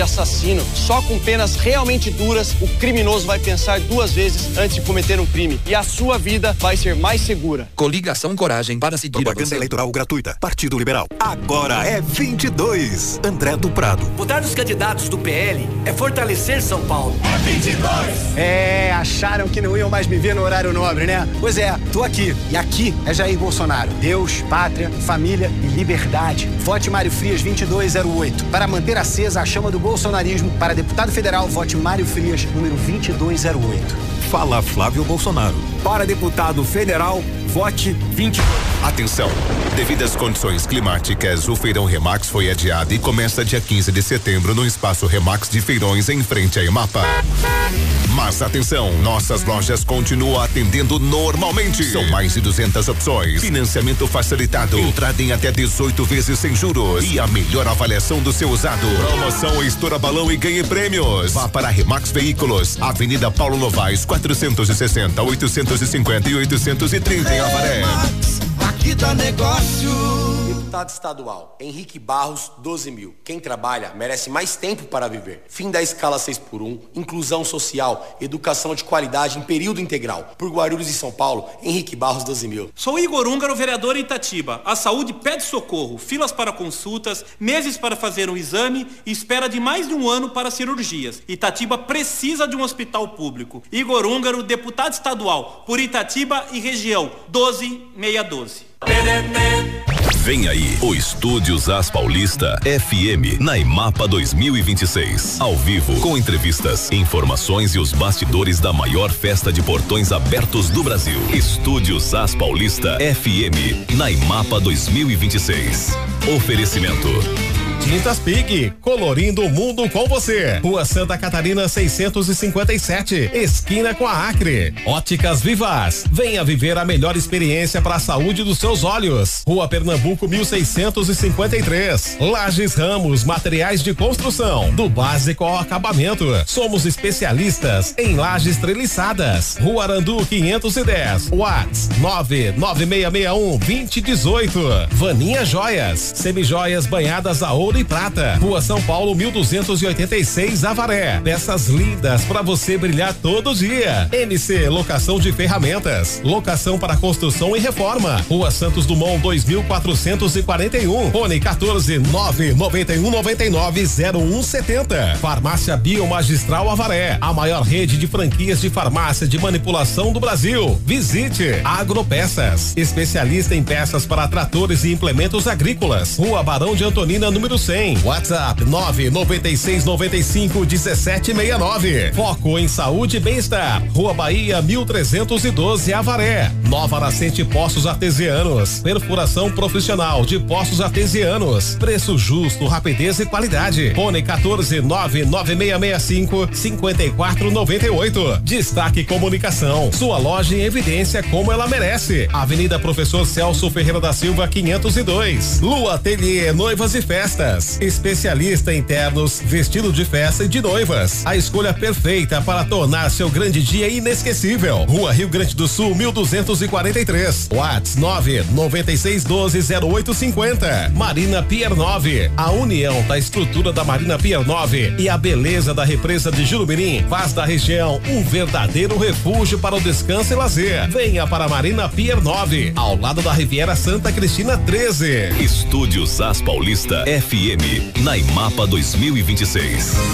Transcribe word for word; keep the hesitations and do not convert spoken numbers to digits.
de assassino. Só com penas realmente duras, o criminoso vai pensar duas vezes antes de cometer um crime. E a sua vida vai ser mais segura. Coligação Coragem para seguir Propaganda a você. eleitoral gratuita. Partido Liberal. Agora é vinte e dois. André do Prado. Votar nos candidatos do P L é fortalecer São Paulo. É vinte e dois. É, acharam que não iam mais me ver no horário nobre, né? Pois é, tô aqui. E aqui é Jair Bolsonaro. Deus, pátria, família e liberdade. Vote Mário Frias vinte e dois zero oito. Para manter acesa a chama do bolsonarismo, para deputado federal, vote Mário Frias, número vinte e dois zero oito. Fala Flávio Bolsonaro. Para deputado federal, vote vinte e dois. Atenção! Devido às condições climáticas, o Feirão Remax foi adiado e começa dia quinze de setembro no Espaço Remax de Feirões, em frente à Emapa. Mas atenção, nossas lojas continuam atendendo normalmente. São mais de duzentas opções. Financiamento facilitado. Entrada em até dezoito vezes sem juros. E a melhor avaliação do seu usado. Promoção Estoura Balão e ganhe prêmios. Vá para Remax Veículos. Avenida Paulo Novaes, quatrocentos e sessenta, oitocentos e cinquenta e oitocentos e trinta em Avaré. Aqui dá negócio. Deputado estadual, Henrique Barros, doze mil. Quem trabalha merece mais tempo para viver. Fim da escala seis por um, inclusão social, educação de qualidade em período integral. Por Guarulhos e São Paulo, Henrique Barros, doze mil. Sou Igor Húngaro, vereador em Itatiba. A saúde pede socorro, filas para consultas, meses para fazer um exame e espera de mais de um ano para cirurgias. Itatiba precisa de um hospital público. Igor Húngaro, deputado estadual, por Itatiba e região, doze seiscentos e doze. Vem aí o Estúdios As Paulista F M na Emapa dois mil e vinte e seis. Ao vivo, com entrevistas, informações e os bastidores da maior festa de portões abertos do Brasil. Estúdios As Paulista F M na Emapa dois mil e vinte e seis. Oferecimento Tintas Pig, colorindo o mundo com você. Rua Santa Catarina seiscentos e cinquenta e sete, esquina com a Acre. Óticas Vivas, venha viver a melhor experiência para a saúde dos seus olhos. Rua Pernambuco mil seiscentos e cinquenta e três. Lages Ramos, materiais de construção, do básico ao acabamento. Somos especialistas em lajes treliçadas. Rua Arandu quinhentos e dez. WhatsApp nove nove seis seis um, dois zero um oito. Vaninha Joias, semijoias banhadas a ouro e prata. Rua São Paulo mil duzentos e oitenta e seis, Avaré. Peças lindas para você brilhar todo dia. M C Locação de Ferramentas, locação para construção e reforma. Rua Santos Dumont dois mil quatrocentos e quarenta e um. Fone quatorze nove nove um nove nove zero um setenta. Farmácia Biomagistral Avaré, a maior rede de franquias de farmácia de manipulação do Brasil. Visite Agropeças, especialista em peças para tratores e implementos agrícolas. Rua Barão de Antonina número cem. WhatsApp nove nove seis nove cinco um sete seis nove. Foco em saúde e bem-estar. Rua Bahia mil trezentos e doze, Avaré. Nova Nascente Poços Artesianos. Perfuração profissional de poços artesianos. Preço justo, rapidez e qualidade. Fone quatorze nove nove seis seis cinco cinco quatro nove oito. Destaque Comunicação. Sua loja em evidência como ela merece. Avenida Professor Celso Ferreira da Silva quinhentos e dois. Lua Ateliê Noivas e Festas. Especialista em ternos, vestido de festa e de noivas. A escolha perfeita para tornar seu grande dia inesquecível. Rua Rio Grande do Sul mil duzentos e quarenta e três. WhatsApp nove nove seis um dois zero oito cinco zero. Marina Pier nove. A união da estrutura da Marina Pier nove e a beleza da represa de Jurumirim faz da região um verdadeiro refúgio para o descanso e lazer. Venha para a Marina Pier nove, ao lado da Riviera Santa Cristina treze. Estúdios As Paulista F M na Emapa dois mil e vinte e seis.